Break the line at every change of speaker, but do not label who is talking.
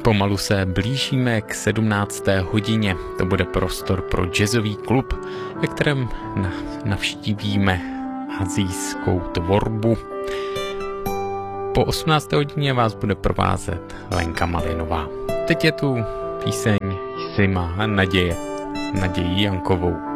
Pomalu se blížíme k 17. hodině. To bude prostor pro jazzový klub, ve kterém navštívíme asijskou tvorbu. Po 18. hodině vás bude provázet Lenka Malinová. Teď je tu píseň Jsi má naději Jankovou.